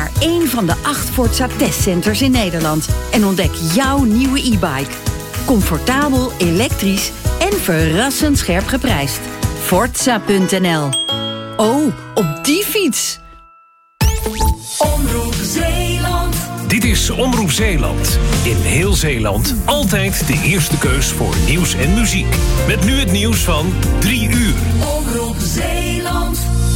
naar één van de 8 Forza testcenters in Nederland en ontdek jouw nieuwe e-bike. Comfortabel, elektrisch en verrassend scherp geprijsd. Forza.nl. Oh, op die fiets! Omroep Zeeland. Dit is Omroep Zeeland. In heel Zeeland altijd de eerste keus voor nieuws en muziek. Met nu het nieuws van 3 uur. Omroep Zeeland.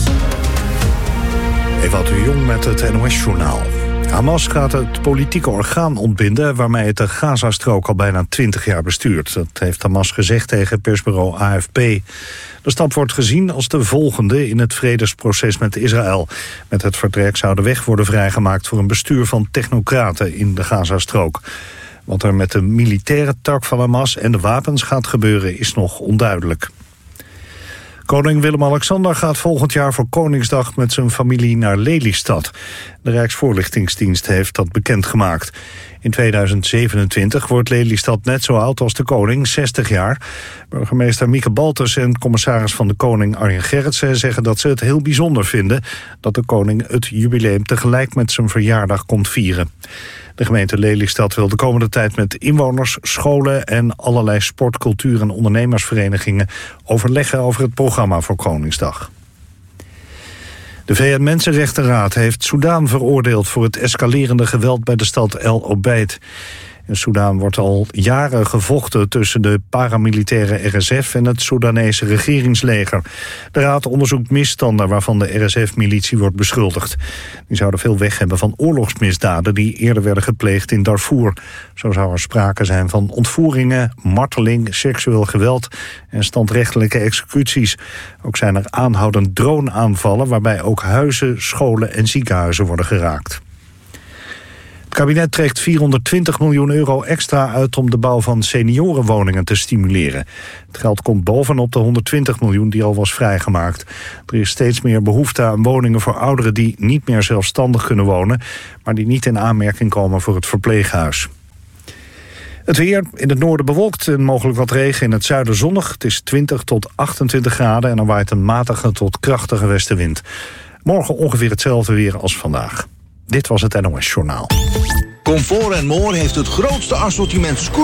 Ewout de Jong met het NOS-journaal. Hamas gaat het politieke orgaan ontbinden waarmee het de Gazastrook al bijna 20 jaar bestuurt. Dat heeft Hamas gezegd tegen persbureau AFP. De stap wordt gezien als de volgende in het vredesproces met Israël. Met het vertrek zou de weg worden vrijgemaakt voor een bestuur van technocraten in de Gazastrook. Wat er met de militaire tak van Hamas en de wapens gaat gebeuren is nog onduidelijk. Koning Willem-Alexander gaat volgend jaar voor Koningsdag met zijn familie naar Lelystad. De Rijksvoorlichtingsdienst heeft dat bekendgemaakt. In 2027 wordt Lelystad net zo oud als de koning, 60 jaar. Burgemeester Mieke Baltus en commissaris van de Koning Arjen Gerritsen zeggen dat ze het heel bijzonder vinden dat de koning het jubileum tegelijk met zijn verjaardag komt vieren. De gemeente Lelystad wil de komende tijd met inwoners, scholen en allerlei sport-, cultuur- en ondernemersverenigingen overleggen over het programma voor Koningsdag. De VN-Mensenrechtenraad heeft Soedan veroordeeld voor het escalerende geweld bij de stad El Obeid. In Soedan wordt al jaren gevochten tussen de paramilitaire RSF en het Soedanese regeringsleger. De raad onderzoekt misstanden waarvan de RSF-militie wordt beschuldigd. Die zouden veel weg hebben van oorlogsmisdaden die eerder werden gepleegd in Darfur. Zo zou er sprake zijn van ontvoeringen, marteling, seksueel geweld en standrechtelijke executies. Ook zijn er aanhoudend droneaanvallen waarbij ook huizen, scholen en ziekenhuizen worden geraakt. Het kabinet trekt 420 miljoen euro extra uit om de bouw van seniorenwoningen te stimuleren. Het geld komt bovenop de 120 miljoen die al was vrijgemaakt. Er is steeds meer behoefte aan woningen voor ouderen die niet meer zelfstandig kunnen wonen, maar die niet in aanmerking komen voor het verpleeghuis. Het weer, in het noorden bewolkt en mogelijk wat regen, in het zuiden zonnig. Het is 20 tot 28 graden en er waait een matige tot krachtige westenwind. Morgen ongeveer hetzelfde weer als vandaag. Dit was het NOS Journaal. Comfort & More heeft het grootste assortiment